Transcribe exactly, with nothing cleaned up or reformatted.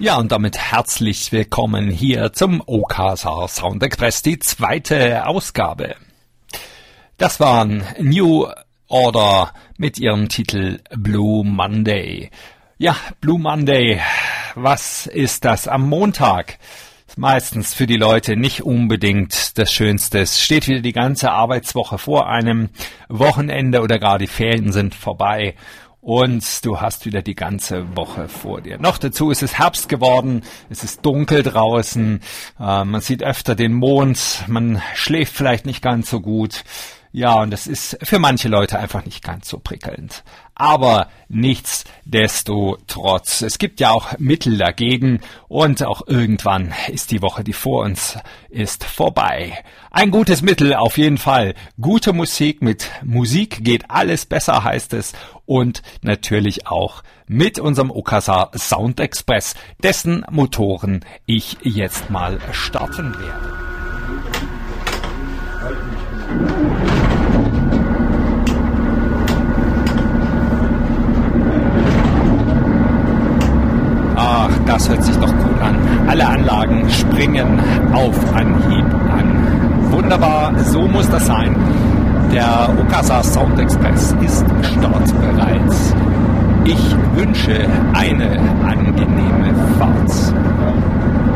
Ja, und damit herzlich willkommen hier zum O K S A Sound Express, die zweite Ausgabe. Das waren New Order mit ihrem Titel Blue Monday. Ja, Blue Monday, was ist das am Montag? Ist meistens für die Leute nicht unbedingt das Schönste. Es steht wieder die ganze Arbeitswoche vor einem, Wochenende oder gar die Ferien sind vorbei. Und du hast wieder die ganze Woche vor dir. Noch dazu ist es Herbst geworden, es ist dunkel draußen, äh, man sieht öfter den Mond, man schläft vielleicht nicht ganz so gut. Ja, und das ist für manche Leute einfach nicht ganz so prickelnd. Aber nichtsdestotrotz, es gibt ja auch Mittel dagegen und auch irgendwann ist die Woche, die vor uns ist, vorbei. Ein gutes Mittel auf jeden Fall. Gute Musik, mit Musik geht alles besser, heißt es. Und natürlich auch mit unserem O K S A Sound Express, dessen Motoren ich jetzt mal starten werde. Ach, das hört sich doch gut an. Alle Anlagen springen auf Anhieb an. Wunderbar, so muss das sein. Der O K S A Sound Express ist startbereit. Ich wünsche eine angenehme Fahrt.